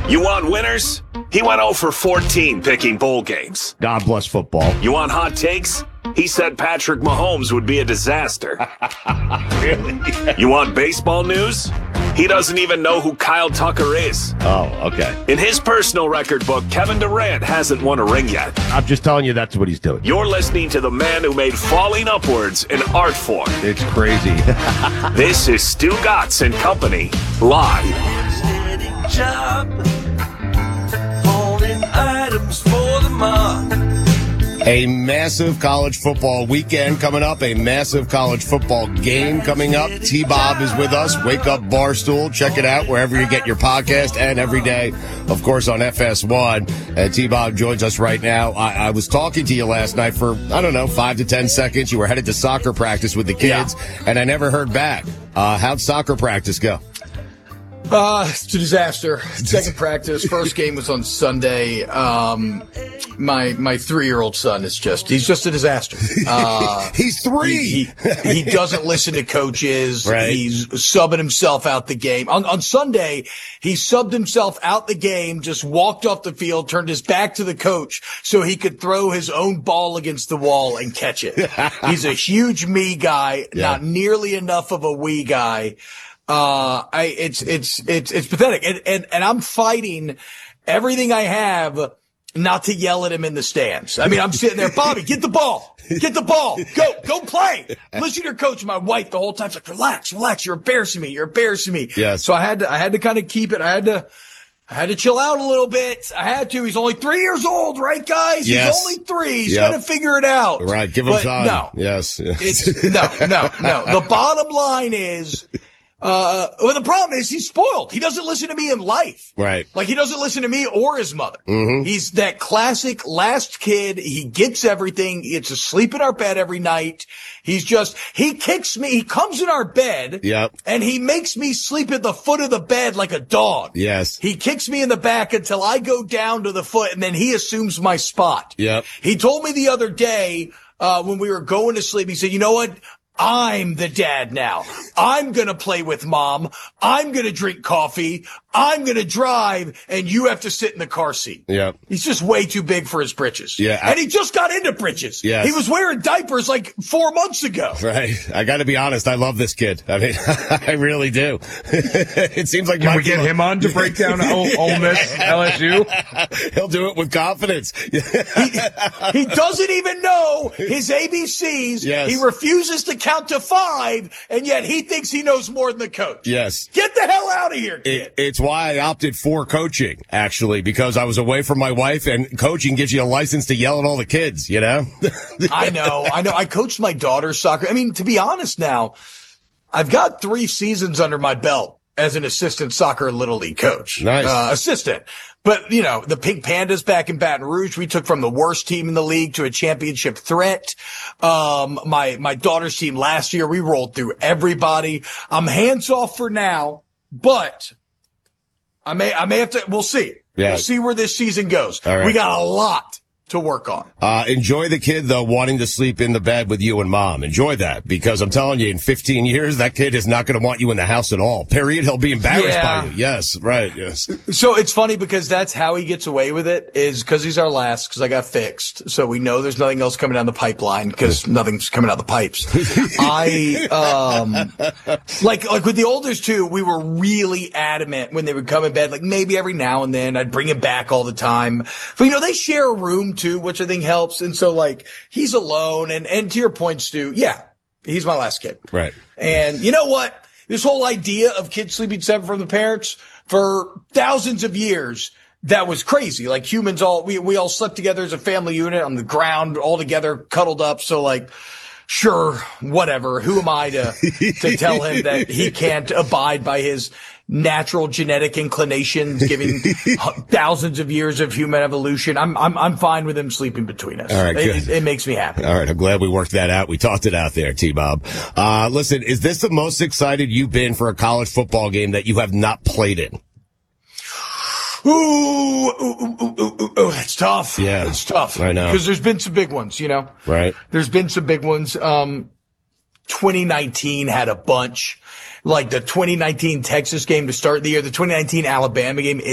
You want winners? He went 0 for 14 picking bowl games. God bless football. You want hot takes? He said Patrick Mahomes would be a disaster. Really? You want baseball news? He doesn't even know who Kyle Tucker is. Oh, okay. In his personal record book, Kevin Durant hasn't won a ring yet. I'm just telling you that's what he's doing. You're listening to the man who made falling upwards an art form. It's crazy. This is Stu Gatz and Company, live. Job, holding items for the mob. A massive college football weekend coming up, a massive college football game coming up. T-Bob is with us. Wake Up Barstool. Check it out wherever you get your podcast and every day, of course, on FS1. T-Bob joins us right now. I was talking to you last night for, 5 to 10 seconds. You were headed to soccer practice with the kids, and I never heard back. How'd soccer practice go? It's a disaster. Second practice. First game was on Sunday. My 3-year-old son he's just a disaster. He's 3. He doesn't listen to coaches. Right. He's subbing himself out the game. On Sunday, he subbed himself out the game, just walked off the field, turned his back to the coach so he could throw his own ball against the wall and catch it. He's a huge me guy, not nearly enough of a we guy. It's pathetic. And I'm fighting everything I have not to yell at him in the stands. I mean, I'm sitting there, Bobby, get the ball, go play. Listen to your coach. My wife the whole time is like, relax, you're embarrassing me. Yes. So I had to kind of keep it. I had to chill out a little bit. I had to. He's only 3 years old, right, guys? Yes. He's only 3. He's got to figure it out. Right. Give him time. No. Yes. No. The bottom line is, the problem is he's spoiled. He doesn't listen to me in life. Right. Like, he doesn't listen to me or his mother. Mm-hmm. He's that classic last kid. He gets everything. He gets to sleep in our bed every night. He kicks me. He comes in our bed. Yep. And he makes me sleep at the foot of the bed like a dog. Yes. He kicks me in the back until I go down to the foot, and then he assumes my spot. Yep. He told me the other day, when we were going to sleep, he said, you know what? I'm the dad now. I'm going to play with mom. I'm going to drink coffee. I'm going to drive, and you have to sit in the car seat. Yeah. He's just way too big for his britches. Yeah. And he just got into britches. Yes. He was wearing diapers like 4 months ago. Right. I got to be honest. I love this kid. I mean, I really do. It seems like Can we get him on to break down Ole Miss LSU? He'll do it with confidence. He doesn't even know his ABCs. Yes. He refuses to count to 5, and yet he thinks he knows more than the coach. Yes. Get the hell out of here, kid. It's why I opted for coaching, actually, because I was away from my wife, and coaching gives you a license to yell at all the kids, you know? I know. I coached my daughter's soccer. I mean, to be honest now, I've got 3 seasons under my belt as an assistant soccer Little League coach. Nice. Assistant. But, the Pink Pandas back in Baton Rouge, we took from the worst team in the league to a championship threat. My daughter's team last year, we rolled through everybody. I'm hands off for now, but I may have to, we'll see. Yeah. We'll see where this season goes. All right. We got a lot to work on. Enjoy the kid, though, wanting to sleep in the bed with you and mom. Enjoy that, because I'm telling you, in 15 years, that kid is not going to want you in the house at all. Period. He'll be embarrassed by you. Yes, right, yes. So it's funny because that's how he gets away with it, is because he's our last, because I got fixed. So we know there's nothing else coming down the pipeline because nothing's coming out the pipes. Like with the oldest too, we were really adamant when they would come in bed, like maybe every now and then I'd bring him back all the time. But they share a room too, which I think helps. And so like he's alone, and to your point, Stu, yeah, he's my last kid. Right. And you know what? This whole idea of kids sleeping separate from the parents for thousands of years, that was crazy. Like humans we all slept together as a family unit on the ground, all together, cuddled up. So like, sure, whatever. Who am I to tell him that he can't abide by his natural genetic inclinations, giving thousands of years of human evolution? I'm fine with him sleeping between us. All right, good. It makes me happy. All right, I'm glad we worked that out. We talked it out there, T-Bob. Listen, is this the most excited you've been for a college football game that you have not played in? Ooh, it's tough. Yeah. It's tough. I know. Because there's been some big ones, Right. There's been some big ones. 2019 had a bunch. Like the 2019 Texas game to start the year, the 2019 Alabama game.